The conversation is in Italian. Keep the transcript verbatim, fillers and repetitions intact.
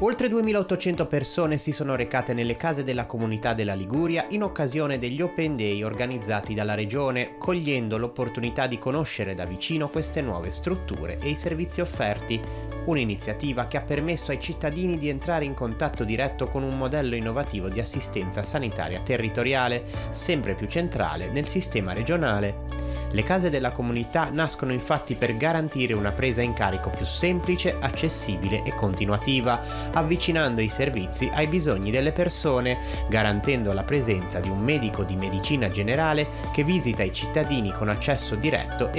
Oltre duemilaottocento persone si sono recate nelle case della comunità della Liguria in occasione degli Open Day organizzati dalla Regione, cogliendo l'opportunità di conoscere da vicino queste nuove strutture e i servizi offerti. Un'iniziativa che ha permesso ai cittadini di entrare in contatto diretto con un modello innovativo di assistenza sanitaria territoriale, sempre più centrale nel sistema regionale. Le case della comunità nascono infatti per garantire una presa in carico più semplice, accessibile e continuativa, avvicinando i servizi ai bisogni delle persone, garantendo la presenza di un medico di medicina generale che visita i cittadini con accesso diretto